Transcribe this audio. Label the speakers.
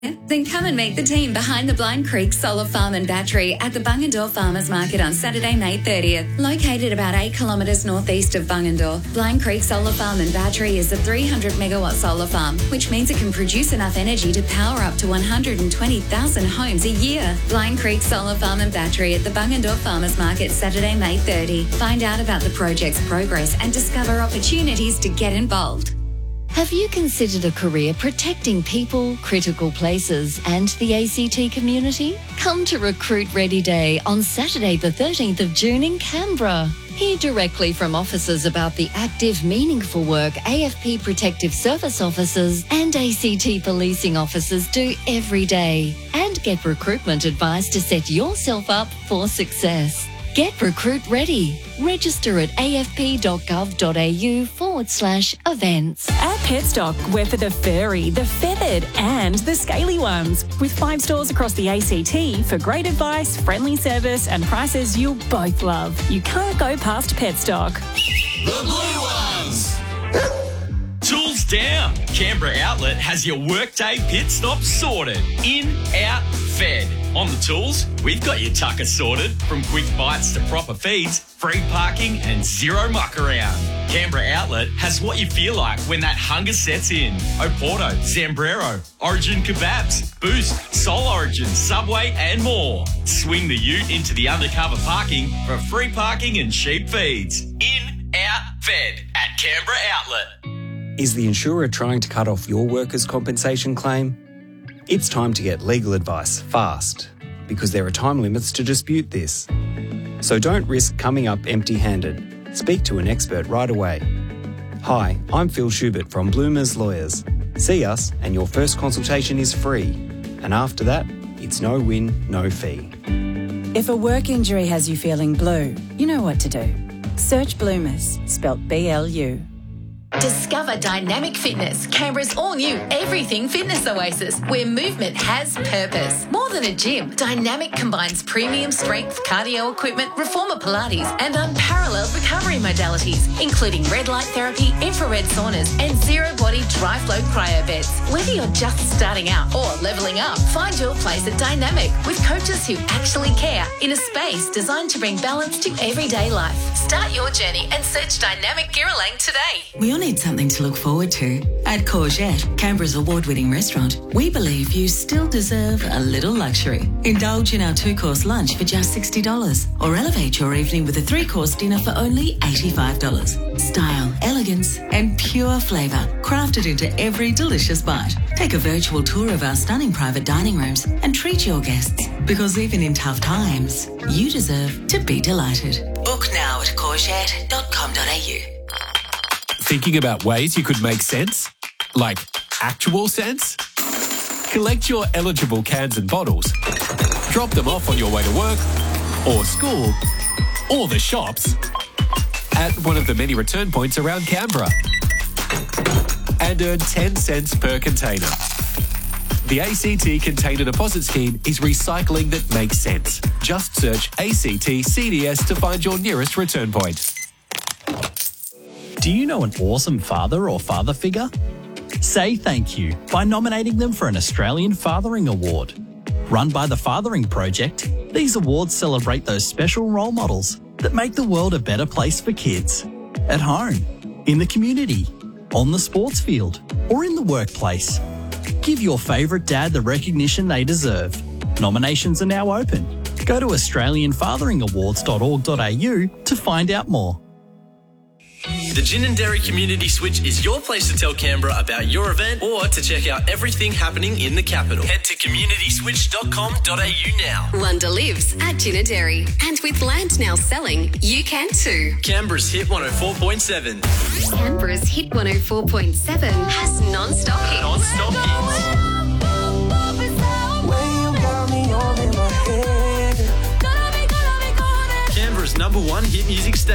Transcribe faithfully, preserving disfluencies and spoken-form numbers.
Speaker 1: Then come and meet the team behind the Blind Creek Solar Farm and Battery at the Bungendore Farmers Market on Saturday, May thirtieth. Located about eight kilometres northeast of Bungendore, Blind Creek Solar Farm and Battery is a three hundred megawatt solar farm, which means it can produce enough energy to power up to one hundred twenty thousand homes a year. Blind Creek Solar Farm and Battery at the Bungendore Farmers Market, Saturday, May thirtieth. Find out about the project's progress and discover opportunities to get involved.
Speaker 2: Have you considered a career protecting people, critical places and the A C T community? Come to Recruit Ready Day on Saturday the thirteenth of June in Canberra. Hear directly from officers about the active, meaningful work A F P Protective Service officers and A C T policing officers do every day. And get recruitment advice to set yourself up for success. Get Recruit Ready. Register at afp.gov.au forward slash events.
Speaker 3: At Petstock, we're for the furry, the feathered and the scaly ones. With five stores across the A C T for great advice, friendly service and prices you'll both love. You can't go past Petstock.
Speaker 4: The blue ones!
Speaker 5: Tools down. Canberra Outlet has your workday pit stop sorted. In, out, fed. On the tools, we've got your tucker sorted. From quick bites to proper feeds, free parking and zero muck around. Canberra Outlet has what you feel like when that hunger sets in. Oporto, Zambrero, Origin Kebabs, Boost, Soul Origin, Subway and more. Swing the ute into the undercover parking for free parking and cheap feeds. In, out, fed at Canberra Outlet.
Speaker 6: Is the insurer trying to cut off your workers' compensation claim? It's time to get legal advice fast, because there are time limits to dispute this. So don't risk coming up empty-handed. Speak to an expert right away. Hi, I'm Phil Schubert from Bloomers Lawyers. See us and your first consultation is free. And after that, it's no win, no fee.
Speaker 7: If a work injury has you feeling blue, you know what to do. Search Bloomers, spelt B L U.
Speaker 8: Discover Dynamic Fitness, Canberra's all-new everything fitness oasis, where movement has purpose. More than a gym, Dynamic combines premium strength cardio equipment, reformer Pilates and unparalleled recovery modalities, including red light therapy, infrared saunas and zero-body dry-flow cryo beds. Whether you're just starting out or levelling up, find your place at Dynamic with coaches who actually care in a space designed to bring balance to everyday life. Start your journey and search Dynamic Girralang today.
Speaker 9: We all need something to look forward to. At Courgette, Canberra's award-winning restaurant, we believe you still deserve a little luxury. Indulge in our two-course lunch for just sixty dollars or elevate your evening with a three-course dinner for only eighty-five dollars. Style, elegance and pure flavour crafted into every delicious bite. Take a virtual tour of our stunning private dining rooms and treat your guests, because even in tough times, you deserve to be delighted. Book now at courgette dot com dot a u.
Speaker 10: Thinking about ways you could make sense? Like actual sense? Collect your eligible cans and bottles, drop them off on your way to work or school or the shops at one of the many return points around Canberra and earn ten cents per container. The A C T Container Deposit Scheme is recycling that makes sense. Just search A C T C D S to find your nearest return point.
Speaker 11: Do you know an awesome father or father figure? Say thank you by nominating them for an Australian Fathering Award. Run by the Fathering Project, these awards celebrate those special role models that make the world a better place for kids. At home, in the community, on the sports field, or in the workplace. Give your favourite dad the recognition they deserve. Nominations are now open. Go to australian fathering awards dot org dot a u to find out more.
Speaker 12: The Gin and Dairy Community Switch is your place to tell Canberra about your event or to check out everything happening in the capital. Head to community switch dot com dot a u now.
Speaker 13: Wonder lives at Gin and Dairy, and with land now selling, you can too.
Speaker 12: Canberra's Hit one oh four point seven.
Speaker 13: Canberra's Hit one oh four point seven has non-stop